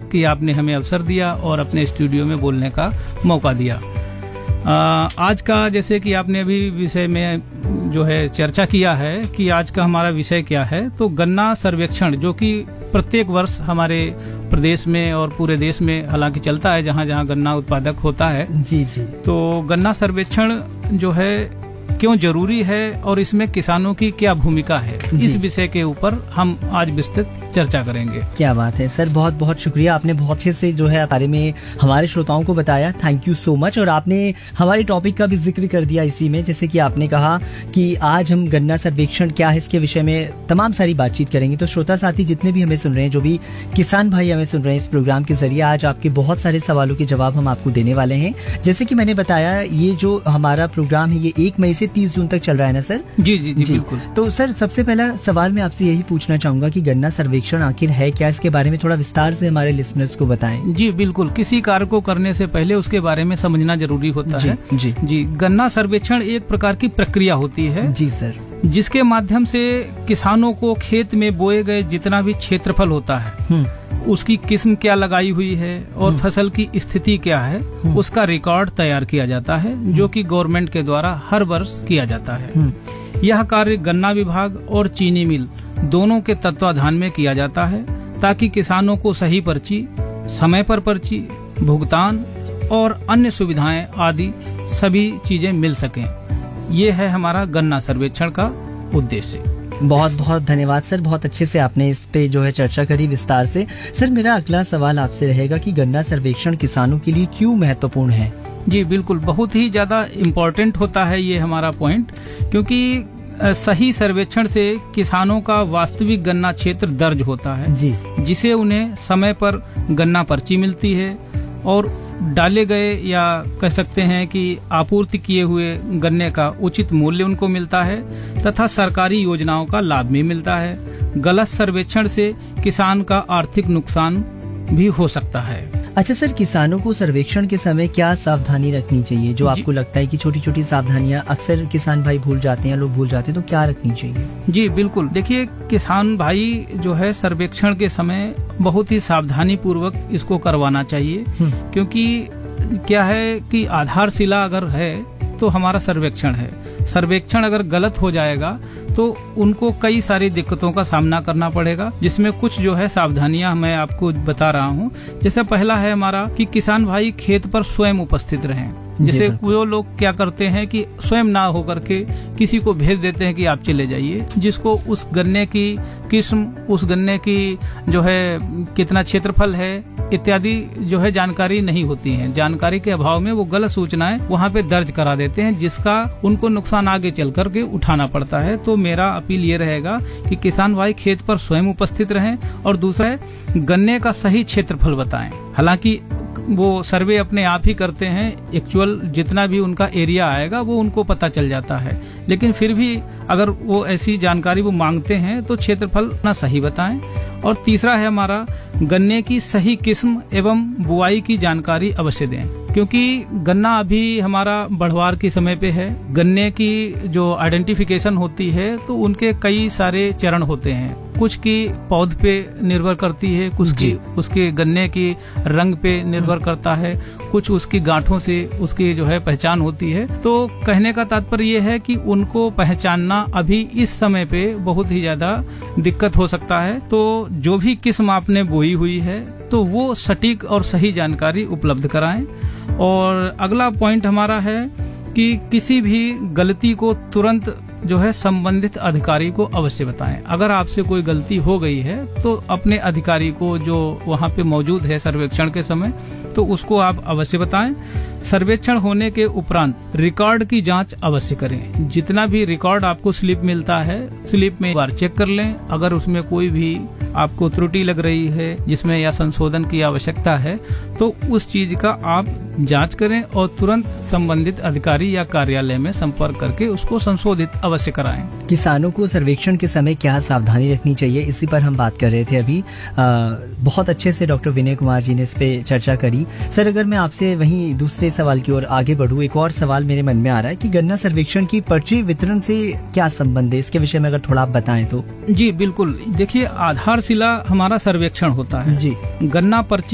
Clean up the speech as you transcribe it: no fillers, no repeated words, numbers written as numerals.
कि आपने हमें अवसर दिया और अपने स्टूडियो में बोलने का मौका दिया। आज का, जैसे कि आपने अभी विषय में जो है चर्चा किया है कि आज का हमारा विषय क्या है, तो गन्ना सर्वेक्षण, जो कि प्रत्येक वर्ष हमारे प्रदेश में और पूरे देश में हालांकि चलता है, जहां जहां गन्ना उत्पादक होता है। जी जी। तो गन्ना सर्वेक्षण जो है क्यों जरूरी है और इसमें किसानों की क्या भूमिका है, इस विषय के ऊपर हम आज विस्तृत चर्चा करेंगे। क्या बात है सर, बहुत बहुत शुक्रिया, आपने बहुत अच्छे से जो है बारे में हमारे श्रोताओं को बताया। Thank you so much. और आपने हमारे टॉपिक का भी जिक्र कर दिया इसी में, जैसे कि आपने कहा कि आज हम गन्ना सर्वेक्षण क्या है इसके विषय में तमाम सारी बातचीत करेंगे। तो श्रोता साथी जितने भी हमें सुन रहे हैं, जो भी किसान भाई हमें सुन रहे हैं इस प्रोग्राम के जरिए, आज आपके बहुत सारे सवालों के जवाब हम आपको देने वाले हैं। जैसे कि मैंने बताया, ये जो हमारा प्रोग्राम है ये 1 मई से 30 जून तक चल रहा है ना सर? जी जी जी, बिल्कुल। तो सर, सबसे पहला सवाल मैं आपसे यही पूछना चाहूंगा कि गन्ना सर्वेक्षण आखिर है क्या, इसके बारे में थोड़ा विस्तार से हमारे लिसनर्स को बताएं। जी बिल्कुल, किसी कार्य को करने से पहले उसके बारे में समझना जरूरी होता है। जी जी। गन्ना सर्वेक्षण एक प्रकार की प्रक्रिया होती है। जी सर। जिसके माध्यम से किसानों को खेत में बोए गए जितना भी क्षेत्रफल होता है, उसकी किस्म क्या लगाई हुई है और फसल की स्थिति क्या है, उसका रिकॉर्ड तैयार किया जाता है, जो कि गवर्नमेंट के द्वारा हर वर्ष किया जाता है। यह कार्य गन्ना विभाग और चीनी मिल दोनों के तत्वाधान में किया जाता है, ताकि किसानों को सही पर्ची, समय पर पर्ची, भुगतान और अन्य सुविधाएं आदि सभी चीजें मिल सकें। ये है हमारा गन्ना सर्वेक्षण का उद्देश्य। बहुत बहुत धन्यवाद सर, बहुत अच्छे से आपने इस पे जो है चर्चा करी विस्तार से। सर, मेरा अगला सवाल आपसे रहेगा कि गन्ना सर्वेक्षण किसानों के लिए क्यों महत्वपूर्ण है? जी बिल्कुल, बहुत ही ज्यादा इम्पोर्टेंट होता है ये हमारा पॉइंट, क्योंकि सही सर्वेक्षण से किसानों का वास्तविक गन्ना क्षेत्र दर्ज होता है जी, जिसे उन्हें समय पर गन्ना पर्ची मिलती है और डाले गए या कह सकते हैं कि आपूर्ति किए हुए गन्ने का उचित मूल्य उनको मिलता है तथा सरकारी योजनाओं का लाभ भी मिलता है। गलत सर्वेक्षण से किसान का आर्थिक नुकसान भी हो सकता है। अच्छा सर, किसानों को सर्वेक्षण के समय क्या सावधानी रखनी चाहिए, जो आपको लगता है कि छोटी छोटी सावधानियां अक्सर किसान भाई भूल जाते हैं, लोग भूल जाते हैं, तो क्या रखनी चाहिए? जी बिल्कुल, देखिए किसान भाई जो है सर्वेक्षण के समय बहुत ही सावधानी पूर्वक इसको करवाना चाहिए, क्योंकि क्या है कि आधारशिला अगर है तो हमारा सर्वेक्षण है। सर्वेक्षण अगर गलत हो जाएगा तो उनको कई सारी दिक्कतों का सामना करना पड़ेगा, जिसमें कुछ जो है सावधानियां मैं आपको बता रहा हूं। जैसे पहला है हमारा कि किसान भाई खेत पर स्वयं उपस्थित रहें। जैसे वो लोग क्या करते हैं कि स्वयं ना होकर के किसी को भेज देते हैं कि आप चले जाइए, जिसको उस गन्ने की किस्म, उस गन्ने की जो है कितना क्षेत्रफल है इत्यादि जो है जानकारी नहीं होती है। जानकारी के अभाव में वो गलत सूचनाएं वहाँ पे दर्ज करा देते हैं, जिसका उनको नुकसान आगे चल करके उठाना पड़ता है। तो मेरा अपील ये रहेगा कि किसान भाई खेत पर स्वयं उपस्थित रहें। और दूसरा है, गन्ने का सही क्षेत्रफल बताएं। हालांकि वो सर्वे अपने आप ही करते हैं, एक्चुअल जितना भी उनका एरिया आएगा वो उनको पता चल जाता है, लेकिन फिर भी अगर वो ऐसी जानकारी वो मांगते हैं तो क्षेत्रफल अपना सही बताएं। और तीसरा है हमारा, गन्ने की सही किस्म एवं बुआई की जानकारी अवश्य दें, क्योंकि गन्ना अभी हमारा बढ़वार के समय पे है। गन्ने की जो आइडेंटिफिकेशन होती है तो उनके कई सारे चरण होते हैं, कुछ की पौध पे निर्भर करती है, कुछ की उसके गन्ने की रंग पे निर्भर करता है, कुछ उसकी गांठों से उसकी जो है पहचान होती है। तो कहने का तात्पर्य ये है कि उनको पहचानना अभी इस समय पे बहुत ही ज्यादा दिक्कत हो सकता है। तो जो भी किस्म आपने बोई हुई है तो वो सटीक और सही जानकारी उपलब्ध कराएं। और अगला पॉइंट हमारा है कि किसी भी गलती को तुरंत जो है संबंधित अधिकारी को अवश्य बताएं। अगर आपसे कोई गलती हो गई है तो अपने अधिकारी को जो वहाँ पे मौजूद है सर्वेक्षण के समय, तो उसको आप अवश्य बताएं। सर्वेक्षण होने के उपरांत रिकॉर्ड की जांच अवश्य करें। जितना भी रिकॉर्ड आपको स्लिप मिलता है, स्लिप में एक बार चेक कर लें। अगर उसमें कोई भी आपको त्रुटि लग रही है जिसमें या संशोधन की आवश्यकता है तो उस चीज का आप जांच करें और तुरंत संबंधित अधिकारी या कार्यालय में संपर्क करके उसको संशोधित अवश्य कराएं। किसानों को सर्वेक्षण के समय क्या सावधानी रखनी चाहिए, इसी पर हम बात कर रहे थे अभी। बहुत अच्छे से डॉक्टर विनय कुमार जी ने इस पे चर्चा करी। सर, अगर मैं आपसे वहीं दूसरे सवाल की ओर आगे बढ़ूं, एक और सवाल मेरे मन में आ रहा है कि गन्ना सर्वेक्षण की पर्ची वितरण से क्या संबंध है, इसके विषय में अगर थोड़ा आप बताएं तो। जी बिल्कुल, देखिए आधारशिला हमारा सर्वेक्षण होता है। जी, गन्ना पर्ची